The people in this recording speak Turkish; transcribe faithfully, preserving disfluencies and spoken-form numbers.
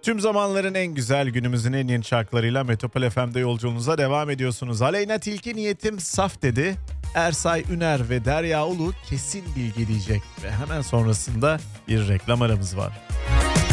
Tüm zamanların en güzel, günümüzün en yeni şarkılarıyla Metropol F M'de yolculuğunuza devam ediyorsunuz. Aleyna Tilki niyetim saf dedi. Ersay Üner ve Derya Ulu kesin bilgi diyecek. Ve hemen sonrasında bir reklam aramız var.